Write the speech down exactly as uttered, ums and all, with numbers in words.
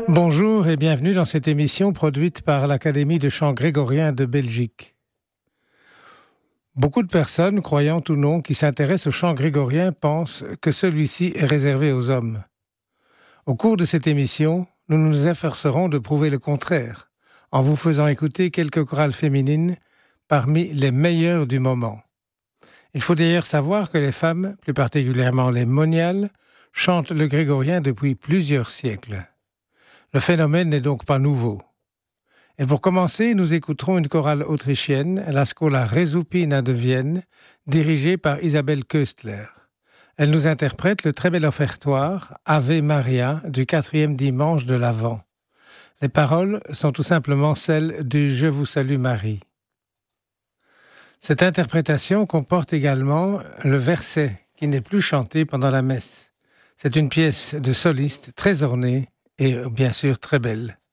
Bonjour et bienvenue dans cette émission produite par l'Académie de chant grégorien de Belgique. Beaucoup de personnes, croyantes ou non, qui s'intéressent au chant grégorien pensent que celui-ci est réservé aux hommes. Au cours de cette émission, nous nous efforcerons de prouver le contraire, en vous faisant écouter quelques chorales féminines parmi les meilleures du moment. Il faut d'ailleurs savoir que les femmes, plus particulièrement les moniales, chantent le grégorien depuis plusieurs siècles. Le phénomène n'est donc pas nouveau. Et pour commencer, nous écouterons une chorale autrichienne, la Schola Rezupina de Vienne, dirigée par Isabelle Köstler. Elle nous interprète le très bel offertoire Ave Maria du quatrième dimanche de l'Avent. Les paroles sont tout simplement celles du Je vous salue Marie. Cette interprétation comporte également le verset qui n'est plus chanté pendant la messe. C'est une pièce de soliste très ornée et bien sûr très belle.